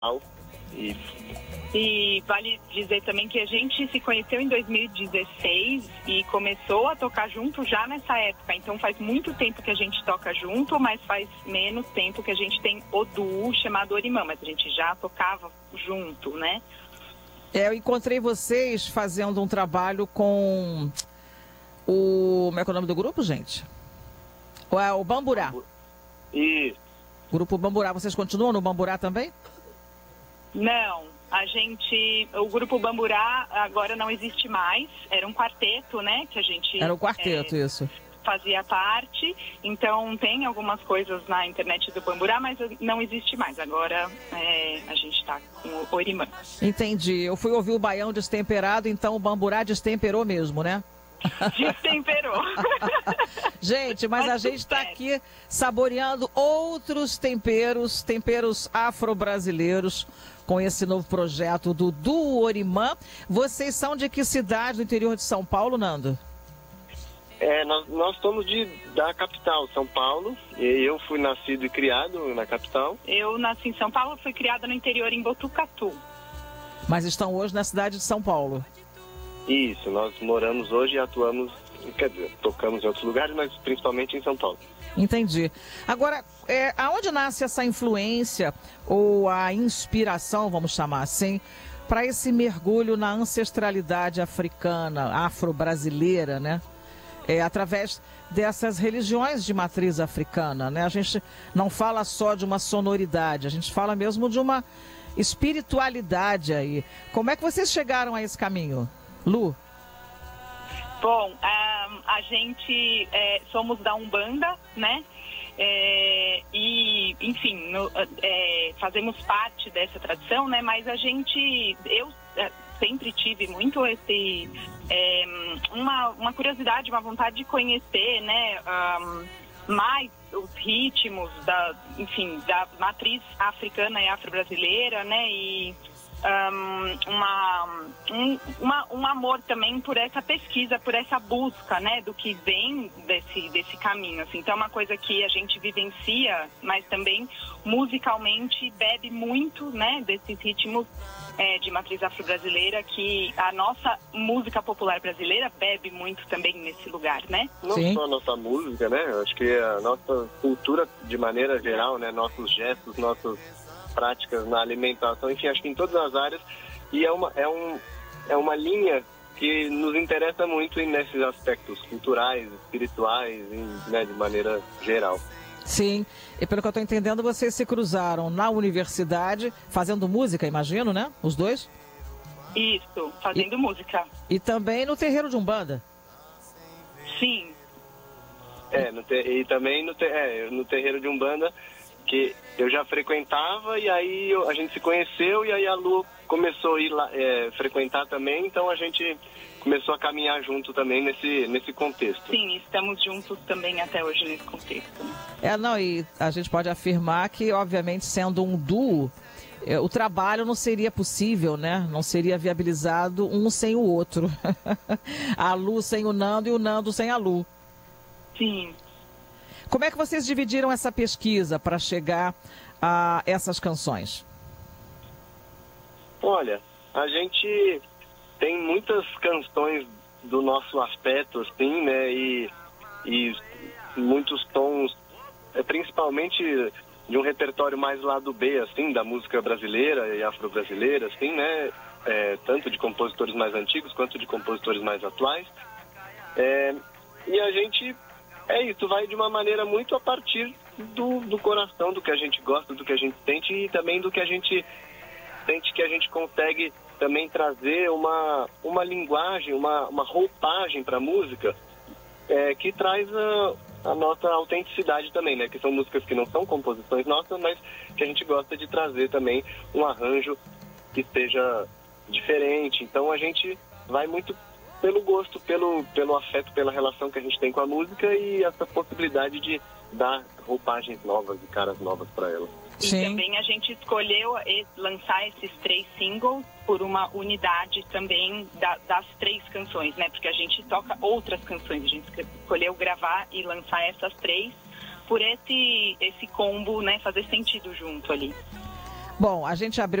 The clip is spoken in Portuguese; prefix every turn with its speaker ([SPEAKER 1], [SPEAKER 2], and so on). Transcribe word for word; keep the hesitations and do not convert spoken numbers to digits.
[SPEAKER 1] E...
[SPEAKER 2] e vale dizer também que a gente se conheceu em dois mil e dezesseis e começou a tocar junto já nessa época. Então faz muito tempo que a gente toca junto, mas faz menos tempo que a gente tem o duo chamado Orimã, mas a gente já tocava junto, né?
[SPEAKER 3] É, eu encontrei vocês fazendo um trabalho com o... Como é que é o nome do grupo, gente? O, é, o Bamburá.
[SPEAKER 1] E...
[SPEAKER 3] Grupo Bamburá. Vocês continuam no Bamburá também?
[SPEAKER 2] Não, a gente... O Grupo Bamburá agora não existe mais. Era um quarteto, né? Que a gente...
[SPEAKER 3] Era um quarteto, é, isso.
[SPEAKER 2] Fazia parte. Então tem algumas coisas na internet do Bamburá, mas não existe mais. Agora é, a gente está com o Orimã.
[SPEAKER 3] Entendi. Eu fui ouvir o Baião Destemperado, então o Bamburá destemperou mesmo, né?
[SPEAKER 2] Destemperou.
[SPEAKER 3] Gente, mas, mas a gente está aqui saboreando outros temperos, temperos afro-brasileiros, com esse novo projeto do Duo Orimã. Vocês são de que cidade do interior de São Paulo, Nando?
[SPEAKER 1] É, nós, nós somos de, da capital, São Paulo. E eu fui nascido e criado na capital.
[SPEAKER 2] Eu nasci em São Paulo, fui criada no interior, em Botucatu.
[SPEAKER 3] Mas estão hoje na cidade de São Paulo?
[SPEAKER 1] Isso, nós moramos hoje e atuamos, quer dizer, tocamos em outros lugares, mas principalmente em São Paulo.
[SPEAKER 3] Entendi. Agora, é, aonde nasce essa influência ou a inspiração, vamos chamar assim, para esse mergulho na ancestralidade africana, afro-brasileira, né? É, através dessas religiões de matriz africana, né? A gente não fala só de uma sonoridade, a gente fala mesmo de uma espiritualidade aí. Como é que vocês chegaram a esse caminho, Lu?
[SPEAKER 2] Bom, a, a gente é, somos da Umbanda, né? É, e, enfim, no, é, fazemos parte dessa tradição, né? Mas a gente, eu é, sempre tive muito esse, é, uma, uma curiosidade, uma vontade de conhecer, né? Um, mais os ritmos da, enfim, da matriz africana e afro-brasileira, né? E Um, uma, um, uma, um amor também por essa pesquisa, por essa busca, né, do que vem desse, desse caminho, assim. Então é uma coisa que a gente vivencia, mas também musicalmente bebe muito, né, desses ritmos é, de matriz afro-brasileira, que a nossa música popular brasileira bebe muito também nesse lugar, né?
[SPEAKER 1] Não Sim. só a nossa música, né, eu acho que a nossa cultura de maneira geral, né, nossos gestos, nossos práticas na alimentação, enfim, acho que em todas as áreas, e é uma, é um, é uma linha que nos interessa muito nesses aspectos culturais, espirituais, né, de maneira geral.
[SPEAKER 3] Sim, e pelo que eu estou entendendo, vocês se cruzaram na universidade, fazendo música, imagino, né? Os dois?
[SPEAKER 2] Isso, fazendo
[SPEAKER 3] e,
[SPEAKER 2] música.
[SPEAKER 3] E também no terreiro de Umbanda?
[SPEAKER 2] Sim.
[SPEAKER 1] É, no te, e também no, te, é, no terreiro de Umbanda, que eu já frequentava e aí eu, a gente se conheceu e aí a Lu começou a ir lá, é, frequentar também, então a gente começou a caminhar junto também nesse, nesse contexto.
[SPEAKER 2] Sim, estamos juntos também até hoje nesse contexto.
[SPEAKER 3] É, não, e a gente pode afirmar que, obviamente, sendo um duo, é, o trabalho não seria possível, né? Não seria viabilizado um sem o outro. A Lu sem o Nando e o Nando sem a Lu.
[SPEAKER 2] Sim.
[SPEAKER 3] Como é que vocês dividiram essa pesquisa para chegar a essas canções?
[SPEAKER 1] Olha, a gente tem muitas canções do nosso aspecto, assim, né? E, e muitos tons, principalmente de um repertório mais lado B, assim, da música brasileira e afro-brasileira, assim, né? É, tanto de compositores mais antigos quanto de compositores mais atuais. É, e a gente... É isso, vai de uma maneira muito a partir do, do coração, do que a gente gosta, do que a gente sente e também do que a gente sente que a gente consegue também trazer uma, uma linguagem, uma, uma roupagem para a música é, que traz a, a nossa autenticidade também, né? Que são músicas que não são composições nossas, mas que a gente gosta de trazer também um arranjo que seja diferente. Então a gente vai muito pelo gosto, pelo, pelo afeto, pela relação que a gente tem com a música e essa possibilidade de dar roupagens novas e caras novas para ela.
[SPEAKER 3] Sim.
[SPEAKER 2] E também a gente escolheu lançar esses três singles por uma unidade também da, das três canções, né? Porque a gente toca outras canções, a gente escolheu gravar e lançar essas três por esse, esse combo, né? Fazer sentido junto ali.
[SPEAKER 3] Bom, a gente abriu